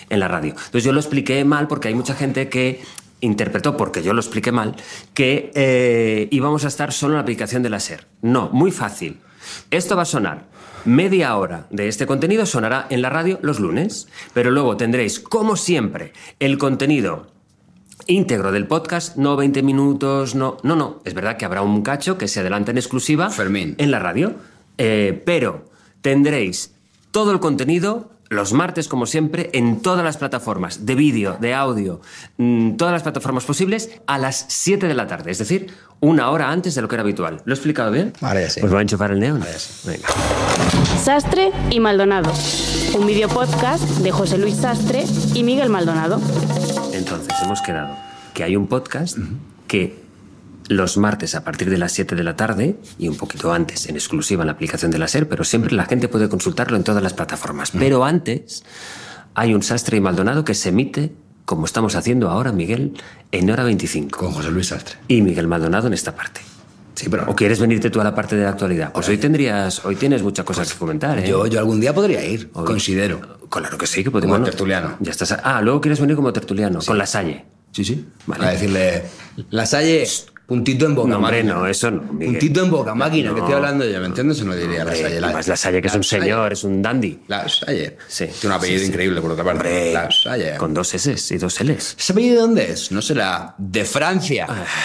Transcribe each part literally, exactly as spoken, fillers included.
en la radio. Entonces yo lo expliqué mal porque hay mucha gente que interpretó, porque yo lo expliqué mal, que eh, íbamos a estar solo en la aplicación de la SER. No, muy fácil. Esto va a sonar. Media hora de este contenido sonará en la radio los lunes, pero luego tendréis, como siempre, el contenido íntegro del podcast, no veinte minutos, no... No, no, es verdad que habrá un cacho que se adelanta en exclusiva Fermín. en la radio, eh, pero tendréis todo el contenido los martes, como siempre, en todas las plataformas de vídeo, de audio, mmm, todas las plataformas posibles, a las siete de la tarde. Es decir, una hora antes de lo que era habitual. ¿Lo he explicado bien? Ahora ya sí. Pues voy a enchufar el neón. Ahora ya sí. Venga. Sastre y Maldonado. Un video podcast de José Luis Sastre y Miguel Maldonado. Entonces, hemos quedado que hay un podcast uh-huh. que los martes a partir de las siete de la tarde y un poquito antes en exclusiva en la aplicación de la SER, pero siempre la gente puede consultarlo en todas las plataformas. Mm. Pero antes hay un Sastre y Maldonado que se emite, como estamos haciendo ahora, Miguel, en hora veinticinco. Con José Luis Sastre. Y Miguel Maldonado en esta parte. Sí, pero... ¿O quieres venirte tú a la parte de la actualidad? Pues hoy tendrías, hoy tienes muchas cosas pues que comentar, ¿eh? Yo, yo algún día podría ir, hoy, considero. Claro que sí, que podemos. Como tertuliano. Ya estás. Ah, luego quieres venir como tertuliano, sí. Con La Salle. Sí, sí. Vale. A decirle, La Salle... Puntito en boca, no, hombre, máquina. No, eso no, Miguel. Puntito en boca, máquina, no. que estoy hablando yo, ¿me entiendes? Se lo diría hombre, La Salle. La, más La Salle, que la es un Salle. Señor, es un dandy. La Salle. Sí. Tiene un apellido sí, sí. increíble, por otra parte. Hombre, La Salle. Con dos S y dos L's. ¿Ese apellido de dónde es? ¿No será de Francia?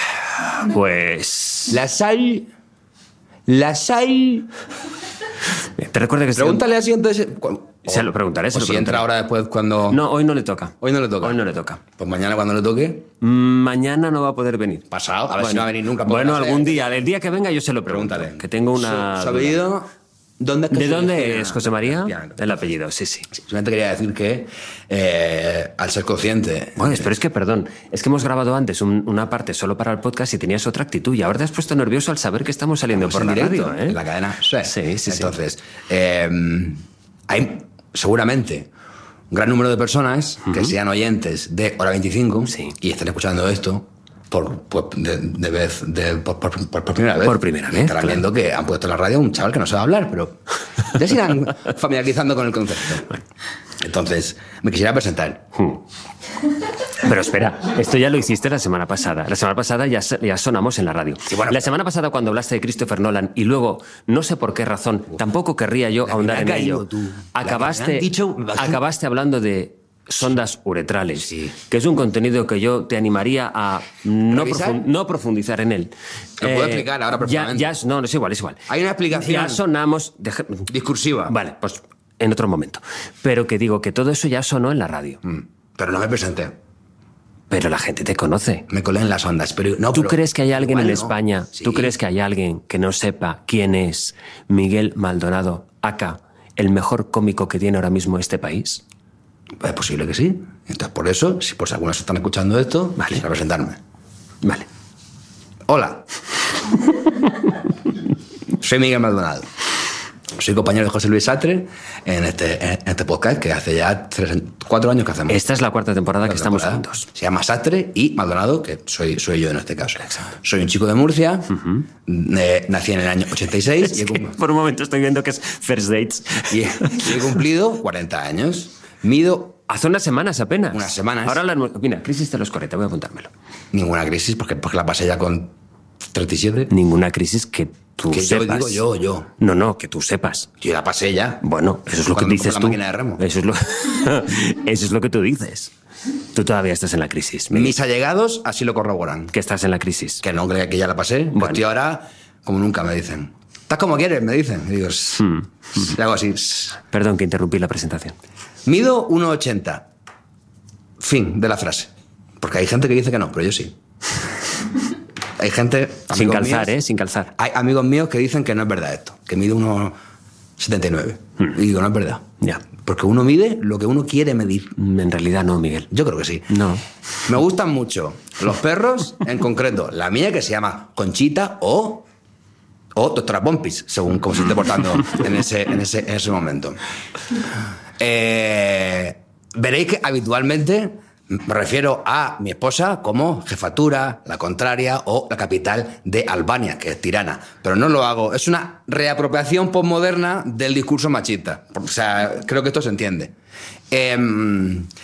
Pues... La Salle... La Salle... Te recuerdo que... Pregúntale así entonces... Se lo preguntaré, se o lo si preguntaré. entra ahora después cuando... No, hoy no le toca. Hoy no le toca. Hoy no le toca. Pues mañana cuando le toque... Mañana no va a poder venir. Pasado, a ver bueno, si no va a venir nunca. Bueno, algún ser. día, el día que venga yo se lo pregunto. Pregúntale. Que tengo una... ¿Su, su apellido? ¿Dónde es que ¿De dónde es, es José María? El apellido, sí, sí. Simplemente quería decir que eh, al ser consciente... Bueno, pero es que, perdón, es que hemos grabado antes un, una parte solo para el podcast y tenías otra actitud y ahora te has puesto nervioso al saber que estamos saliendo estamos por la directo, radio, ¿eh? En la cadena. Sí, sí, sí. Entonces, sí. Eh, hay seguramente un gran número de personas uh-huh. que sean oyentes de Hora veinticinco sí. y estén escuchando esto por, por, de, de vez, de, por, por, por, por primera vez. Por primera vez. Estarán claro. viendo que han puesto en la radio un chaval que no sabe hablar, pero ya se irán familiarizando con el concepto. Entonces, me quisiera presentar. Hmm. Pero espera, esto ya lo hiciste la semana pasada. La semana pasada ya, ya sonamos en la radio. Sí, bueno, la semana pasada cuando hablaste de Christopher Nolan y luego, no sé por qué razón, uf, tampoco querría yo ahondar en ello, tú. acabaste, dicho... acabaste hablando de sondas uretrales, sí. que es un contenido que yo te animaría a no, profund, no profundizar en él. Lo eh, puedo explicar ahora perfectamente. Ya, ya, no, no es igual, es igual. Hay una explicación ya sonamos de, discursiva. Vale, pues en otro momento. Pero que digo que todo eso ya sonó en la radio. Mm, pero no me presenté. Pero la gente te conoce. Me colé en las ondas. Pero no, ¿Tú pero, crees que hay alguien en no. España, sí. tú crees que hay alguien que no sepa quién es Miguel Maldonado, aka, el mejor cómico que tiene ahora mismo este país? Es posible que sí. Entonces, por eso, si por si algunos están escuchando esto, vale. quisiera presentarme. Vale. Hola. Soy Miguel Maldonado. Soy compañero de José Luis Sastre en este, en este podcast que hace ya tres, cuatro años que hacemos. Esta es la cuarta temporada cuarta que estamos temporada. juntos. Se llama Sastre y Maldonado, que soy, soy yo en este caso. Exacto. Soy un chico de Murcia, uh-huh. eh, nací en el año ochenta y seis. Es y he que por un momento estoy viendo que es First Dates. Y he, y he cumplido cuarenta años. Mido... Hace unas semanas apenas. Unas semanas. Ahora la... Mira, crisis de los cuarenta, voy a apuntármelo. Ninguna crisis, porque, porque la pasé ya con treinta y siete. Ninguna crisis que tú que sepas. Yo digo yo, yo. No, no, que tú sepas. Yo la pasé ya. Bueno, eso es lo que dices la tú. Máquina de remo. Eso es lo... eso es lo que tú dices. Tú todavía estás en la crisis. Miguel. Mis allegados así lo corroboran. Que estás en la crisis. Que no, que ya la pasé. Bueno. Estoy ahora como nunca, me dicen. Estás como quieres, me dicen. Y digo, hmm. y hago así. Perdón que interrumpí la presentación. Mido uno ochenta. Fin de la frase. Porque hay gente que dice que no, pero yo sí. Hay gente... Sin calzar, míos, ¿eh? Sin calzar. Hay amigos míos que dicen que no es verdad esto. Que mido uno setenta y nueve. Hmm. Y digo, no es verdad. Ya. Porque uno mide lo que uno quiere medir. En realidad no, Miguel. Yo creo que sí. No. Me gustan mucho los perros, en concreto. La mía, que se llama Conchita o... O Doctora Pompis, según cómo se esté portando en ese, en ese, en ese momento. Eh, veréis que habitualmente me refiero a mi esposa como jefatura, la contraria o la capital de Albania, que es Tirana. Pero no lo hago. Es una reapropiación postmoderna del discurso machista. O sea, creo que esto se entiende. Eh,